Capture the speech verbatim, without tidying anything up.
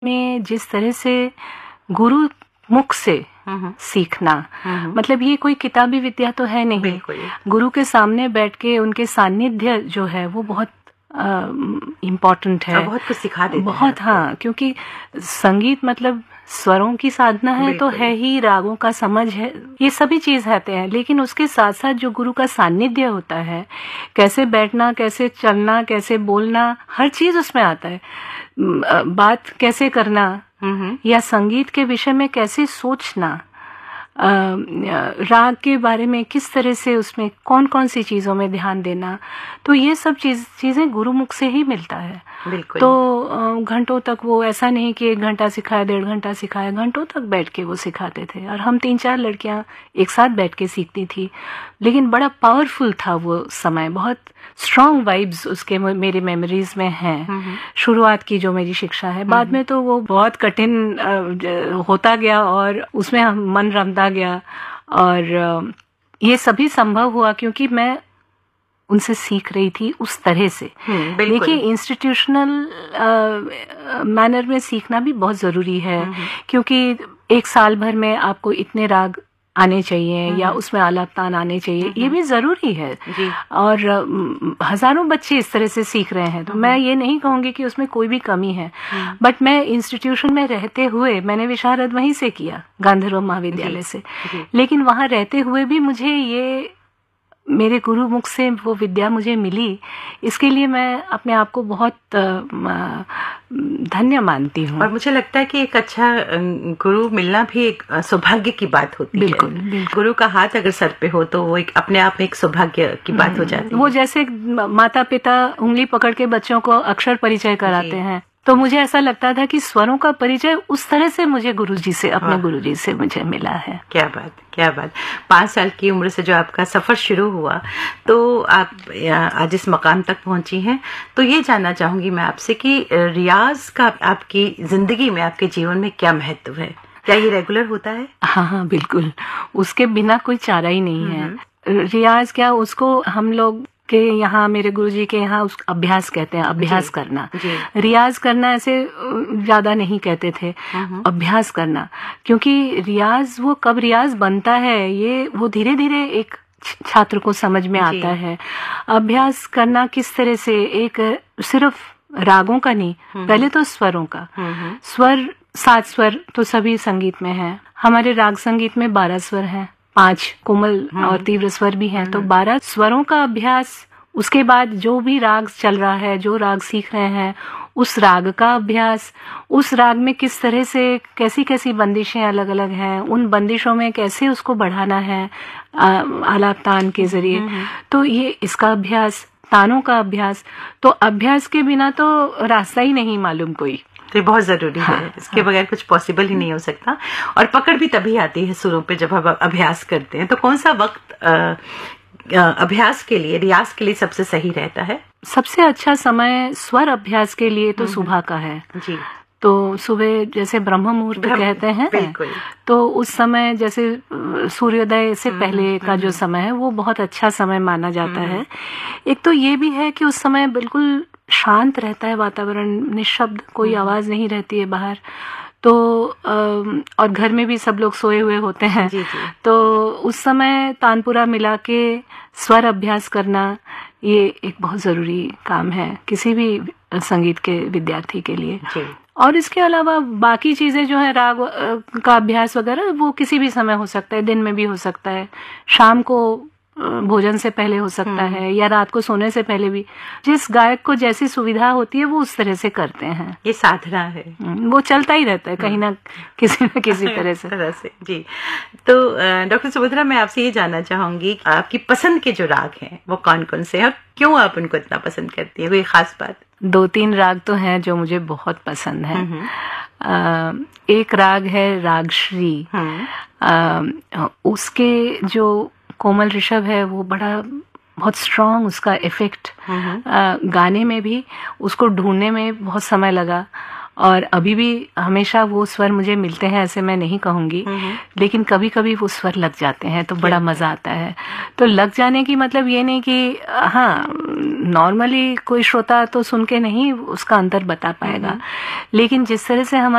में जिस तरह से गुरु मुख से सीखना, मतलब ये कोई किताबी विद्या तो है नहीं। गुरु के सामने बैठ के उनके सानिध्य जो है वो बहुत इम्पोर्टेंट है, बहुत कुछ सिखा देते बहुत हैं। हाँ, क्योंकि संगीत मतलब स्वरों की साधना है तो है ही, रागों का समझ है, ये सभी चीज रहते हैं, लेकिन उसके साथ साथ जो गुरु का सानिध्य होता है, कैसे बैठना, कैसे चलना, कैसे बोलना, हर चीज उसमें आता है। बात कैसे करना या संगीत के विषय में कैसे सोचना, राग के बारे में किस तरह से, उसमें कौन कौन सी चीजों में ध्यान देना, तो ये सब चीज चीजें गुरुमुख से ही मिलता है। तो घंटों तक वो ऐसा नहीं कि एक घंटा सिखाया, डेढ़ घंटा सिखाया, घंटों तक बैठ के वो सिखाते थे, और हम तीन चार लड़कियां एक साथ बैठ के सीखती थी, लेकिन बड़ा पावरफुल था वो समय, बहुत स्ट्रॉन्ग वाइब्स उसके मेरी मेमोरीज में हैं। शुरुआत की जो मेरी शिक्षा है, बाद में तो वो बहुत कठिन होता गया और उसमें मन रमता गया, और ये सभी संभव हुआ क्योंकि मैं उनसे सीख रही थी उस तरह से। देखिए, इंस्टीट्यूशनल मैनर में सीखना भी बहुत जरूरी है, क्योंकि एक साल भर में आपको इतने राग आने चाहिए या उसमें आलाप तान आने चाहिए, ये भी जरूरी है, और हजारों बच्चे इस तरह से सीख रहे हैं, तो मैं ये नहीं कहूंगी कि उसमें कोई भी कमी है। बट मैं इंस्टीट्यूशन में रहते हुए, मैंने विशारद वहीं से किया, गांधर्व महाविद्यालय से, लेकिन वहां रहते हुए भी मुझे ये मेरे गुरु मुख से वो विद्या मुझे मिली, इसके लिए मैं अपने आप को बहुत धन्य मानती हूँ। और मुझे लगता है कि एक अच्छा गुरु मिलना भी एक सौभाग्य की बात होती बिल्कुल, है। बिल्कुल। गुरु का हाथ अगर सर पे हो तो वो एक अपने आप में एक सौभाग्य की बात हो जाती है। वो जैसे माता पिता उंगली पकड़ के बच्चों को अक्षर परिचय कराते हैं, तो मुझे ऐसा लगता था कि स्वरों का परिचय उस तरह से मुझे गुरुजी से, अपने गुरुजी से मुझे मिला है। क्या बात, क्या बात। पांच साल की उम्र से जो आपका सफर शुरू हुआ, तो आप आज इस मकाम तक पहुंची हैं, तो ये जानना चाहूंगी मैं आपसे कि रियाज का आपकी जिंदगी में, आपके जीवन में क्या महत्व है? क्या ये रेगुलर होता है? हाँ हाँ बिल्कुल, उसके बिना कोई चारा ही नहीं है। रियाज क्या, उसको हम लोग के यहाँ, मेरे गुरुजी के यहाँ उस अभ्यास कहते हैं, अभ्यास जी, करना जी। रियाज करना ऐसे ज्यादा नहीं कहते थे, अभ्यास करना, क्योंकि रियाज वो कब रियाज बनता है, ये वो धीरे धीरे एक छात्र को समझ में आता है। अभ्यास करना किस तरह से, एक सिर्फ रागों का नहीं, पहले तो स्वरों का। स्वर, सात स्वर तो सभी संगीत में है, हमारे राग संगीत में बारह स्वर हैं, पांच कोमल और तीव्र स्वर भी हैं, तो बारह स्वरों का अभ्यास। उसके बाद जो भी राग चल रहा है, जो राग सीख रहे हैं, उस राग का अभ्यास, उस राग में किस तरह से कैसी कैसी बंदिशें अलग अलग हैं, उन बंदिशों में कैसे उसको बढ़ाना है आलाप तान के जरिए, तो ये इसका अभ्यास, तानों का अभ्यास। तो अभ्यास के बिना तो रास्ता ही नहीं मालूम कोई, तो ये बहुत जरूरी हाँ, है, इसके हाँ, बगैर कुछ पॉसिबल ही नहीं हो सकता। और पकड़ भी तभी आती है सुरों पे जब हम अभ्यास करते हैं। तो कौन सा वक्त आ, आ, अभ्यास के लिए, रियाज के लिए सबसे सही रहता है? सबसे अच्छा समय स्वर अभ्यास के लिए तो सुबह का है जी। तो सुबह जैसे ब्रह्म मुहूर्त कहते हैं, तो उस समय जैसे सूर्योदय से पहले का जो समय है वो बहुत अच्छा समय माना जाता है। एक तो ये भी है कि उस समय बिल्कुल शांत रहता है वातावरण, निशब्द, कोई आवाज नहीं रहती है बाहर, तो और घर में भी सब लोग सोए हुए होते हैं जी जी। तो उस समय तानपुरा मिला के स्वर अभ्यास करना ये एक बहुत जरूरी काम है किसी भी संगीत के विद्यार्थी के लिए जी। और इसके अलावा बाकी चीजें जो है, राग का अभ्यास वगैरह, वो किसी भी समय हो सकता है, दिन में भी हो सकता है, शाम को भोजन से पहले हो सकता है, या रात को सोने से पहले भी। जिस गायक को जैसी सुविधा होती है वो उस तरह से करते हैं। ये साधना है, वो चलता ही रहता है कहीं ना किसी न किसी तरह से तरह से जी। तो डॉक्टर सुभद्रा, मैं आपसे ये जानना चाहूंगी, आपकी पसंद के जो राग हैं वो कौन कौन से हैं, क्यों आप उनको इतना पसंद करती है, कोई खास बात? दो तीन राग तो हैं जो मुझे बहुत पसंद है। आ, एक राग है राग श्री, आ, उसके जो कोमल ऋषभ है वो बड़ा बहुत स्ट्रॉन्ग, उसका इफेक्ट गाने में भी, उसको ढूंढने में बहुत समय लगा, और अभी भी हमेशा वो स्वर मुझे मिलते हैं ऐसे मैं नहीं कहूंगी, लेकिन कभी कभी वो स्वर लग जाते हैं तो बड़ा मजा आता है। तो लग जाने की मतलब ये नहीं कि हाँ नॉर्मली कोई श्रोता तो सुन के नहीं उसका अंतर बता पाएगा, लेकिन जिस तरह से हमारे